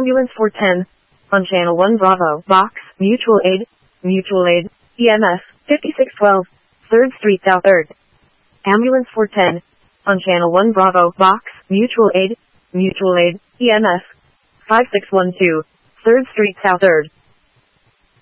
Ambulance 410. On Channel 1 Bravo. Box. Mutual Aid. Mutual Aid. EMS. 5612. 3rd Street South 3rd. Ambulance 410. On Channel 1 Bravo. Box. Mutual Aid. Mutual Aid. EMS. 5612. 3rd Street South 3rd.